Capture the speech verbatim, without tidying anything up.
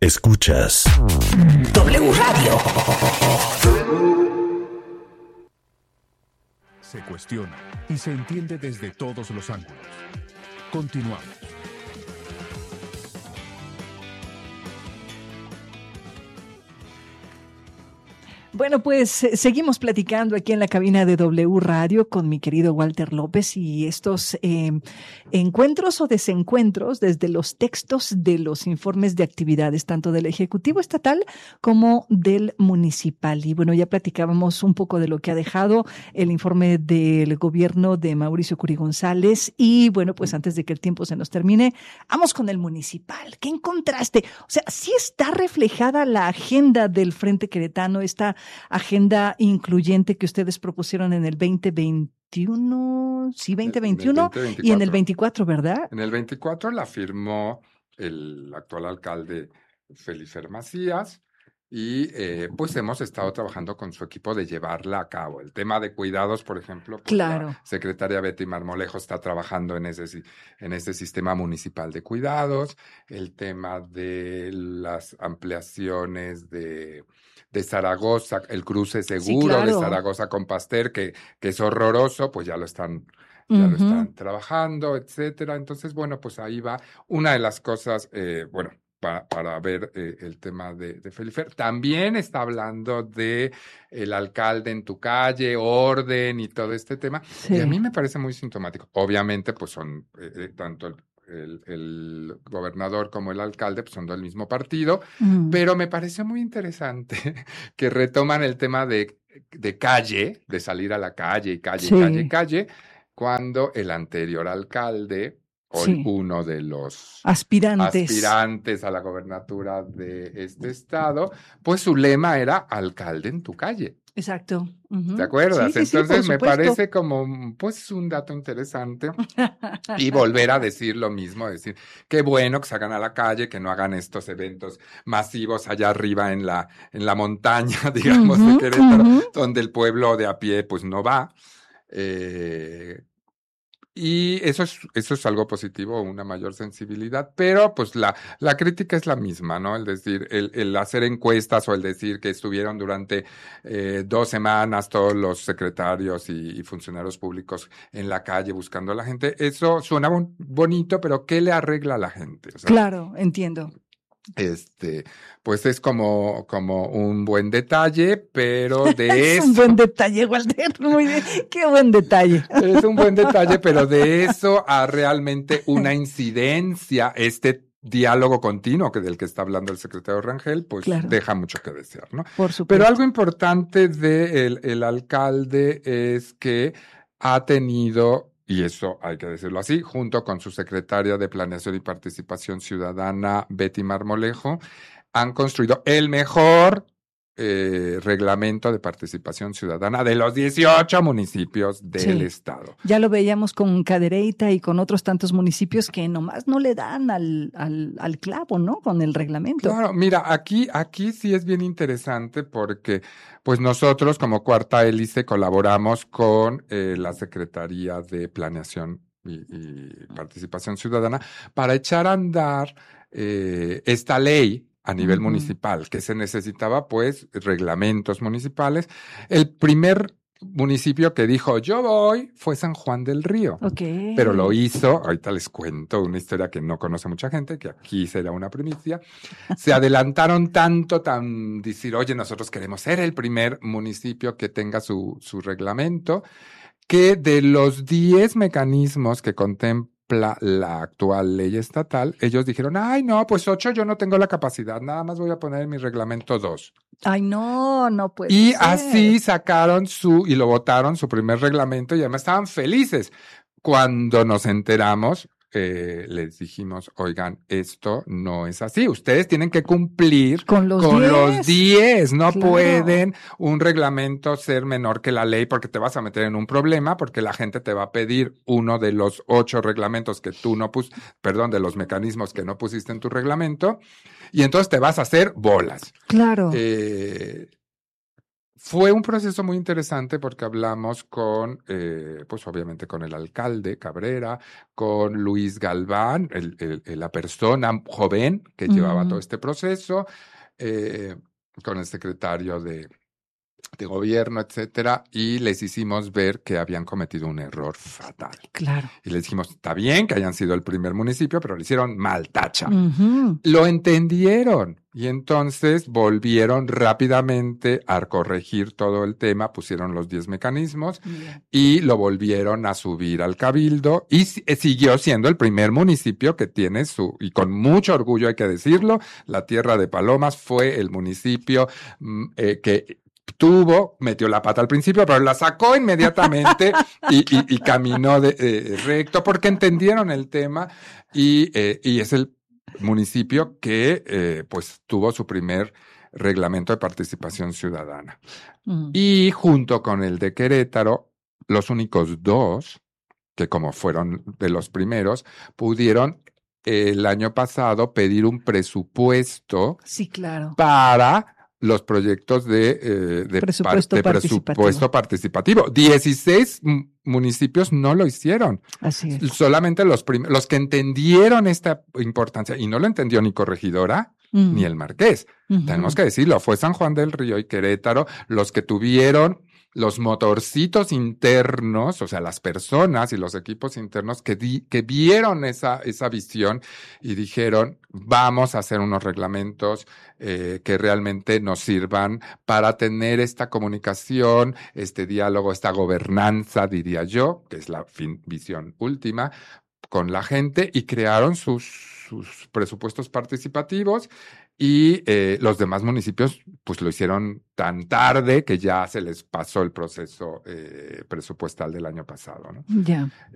Escuchas W Radio. Se cuestiona y se entiende desde todos los ángulos. Continuamos. Bueno, pues eh, seguimos platicando aquí en la cabina de W Radio con mi querido Walter López y estos eh, encuentros o desencuentros desde los textos de los informes de actividades, tanto del Ejecutivo Estatal como del Municipal. Y bueno, ya platicábamos un poco de lo que ha dejado el informe del gobierno de Mauricio Curi González. Y bueno, pues antes de que el tiempo se nos termine, vamos con el Municipal. ¿Qué encontraste? O sea, sí está reflejada la agenda del Frente Queretano, esta agenda incluyente que ustedes propusieron en el veinte veintiuno, sí, veinte veintiuno y en el veinticuatro, ¿verdad? En el veinticuatro la firmó el actual alcalde Felifer Macías y eh, pues hemos estado trabajando con su equipo de llevarla a cabo. El tema de cuidados, por ejemplo, pues claro. La secretaria Betty Marmolejo está trabajando en ese, en ese sistema municipal de cuidados. El tema de las ampliaciones de... de Zaragoza, el cruce seguro sí, claro. de Zaragoza con Pasteur, que, que es horroroso, pues ya lo están, ya uh-huh. lo están trabajando, etcétera. Entonces, bueno, pues ahí va una de las cosas, eh, bueno, para, para ver eh, el tema de, de Felifer. También está hablando de el alcalde en tu calle, orden y todo este tema. Sí. Y a mí me parece muy sintomático. Obviamente, pues son eh, tanto el El, el gobernador como el alcalde pues son del mismo partido, mm. pero me pareció muy interesante que retoman el tema de, de calle, de salir a la calle y calle, sí. calle, calle, cuando el anterior alcalde, hoy sí. uno de los aspirantes. aspirantes a la gobernatura de este estado, pues su lema era alcalde en tu calle. Exacto. Uh-huh. ¿Te acuerdas? Sí, sí, Entonces sí, me parece como pues un dato interesante y volver a decir lo mismo, decir qué bueno que salgan a la calle, que no hagan estos eventos masivos allá arriba en la, en la montaña, digamos, uh-huh, de Querétaro, uh-huh. donde el pueblo de a pie pues no va. Eh, Y eso es, eso es algo positivo, una mayor sensibilidad, pero pues la, la crítica es la misma, ¿no? El decir, el, el hacer encuestas o el decir que estuvieron durante eh, dos semanas todos los secretarios y, y funcionarios públicos en la calle buscando a la gente, eso suena bon- bonito, pero ¿qué le arregla a la gente? O sea, claro, entiendo. Este, pues es como, como un buen detalle, pero de es eso. Es un buen detalle, Walter, muy bien, qué buen detalle. Es un buen detalle, pero de eso a realmente una incidencia, este diálogo continuo que del que está hablando el secretario Rangel, pues claro. deja mucho que desear, ¿no? Por supuesto. Pero algo importante del el alcalde es que ha tenido, y eso hay que decirlo así, junto con su secretaria de Planeación y Participación Ciudadana, Betty Marmolejo, han construido el mejor eh, reglamento de participación ciudadana de los dieciocho municipios del sí. estado. Ya lo veíamos con Cadereyta y con otros tantos municipios que nomás no le dan al, al, al clavo, ¿no? Con el reglamento. Claro, mira, aquí, aquí sí es bien interesante porque pues nosotros como Cuarta Hélice colaboramos con eh, la Secretaría de Planeación y, y Participación Ciudadana para echar a andar eh, esta ley a nivel uh-huh. municipal, que se necesitaba pues reglamentos municipales. El primer municipio que dijo yo voy fue San Juan del Río, okay. pero lo hizo, ahorita les cuento una historia que no conoce mucha gente, que aquí será una primicia, se adelantaron tanto, tan decir, oye, nosotros queremos ser el primer municipio que tenga su, su reglamento, que de los diez mecanismos que contempla la actual ley estatal, ellos dijeron, ay, no, pues ocho yo no tengo la capacidad, nada más voy a poner en mi reglamento dos. Ay, no, no puede Y ser. así sacaron su, y lo votaron, su primer reglamento, y además estaban felices. Cuando nos enteramos, eh, les dijimos, oigan, esto no es así. Ustedes tienen que cumplir con los con diez. los diez. No claro. pueden un reglamento ser menor que la ley porque te vas a meter en un problema, porque la gente te va a pedir uno de los ocho reglamentos que tú no pus, perdón, de los mecanismos que no pusiste en tu reglamento, y entonces te vas a hacer bolas. Claro. Eh, fue un proceso muy interesante porque hablamos con, eh, pues obviamente con el alcalde Cabrera, con Luis Galván, el, el, el, la persona joven que uh-huh. llevaba todo este proceso, eh, con el secretario de, de gobierno, etcétera, y les hicimos ver que habían cometido un error fatal. Claro. Y les dijimos, está bien que hayan sido el primer municipio, pero lo hicieron mal, tacha. Uh-huh. Lo entendieron. Y entonces volvieron rápidamente a corregir todo el tema, pusieron los diez mecanismos yeah. y lo volvieron a subir al cabildo y siguió siendo el primer municipio que tiene su, y con mucho orgullo hay que decirlo, la Tierra de Palomas fue el municipio eh, que tuvo, metió la pata al principio, pero la sacó inmediatamente y, y, y caminó de, eh, recto porque entendieron el tema y, eh, y es el municipio que eh, pues tuvo su primer reglamento de participación ciudadana. Uh-huh. Y junto con el de Querétaro, los únicos dos, que como fueron de los primeros, pudieron eh, el año pasado pedir un presupuesto sí, claro. para los proyectos de, eh, de, presupuesto, par, de participativo. presupuesto participativo. dieciséis m- municipios no lo hicieron. Así es. Solamente los, prim- los que entendieron esta importancia, y no lo entendió ni Corregidora, mm. ni el Marqués. Uh-huh. Tenemos que decirlo, fue San Juan del Río y Querétaro los que tuvieron los motorcitos internos, o sea, las personas y los equipos internos que, di, que vieron esa, esa visión y dijeron, vamos a hacer unos reglamentos eh, que realmente nos sirvan para tener esta comunicación, este diálogo, esta gobernanza, diría yo, que es la fin, visión última, con la gente, y crearon sus, sus presupuestos participativos. Y eh, los demás municipios pues lo hicieron tan tarde que ya se les pasó el proceso eh, presupuestal del año pasado, ¿no? Ya.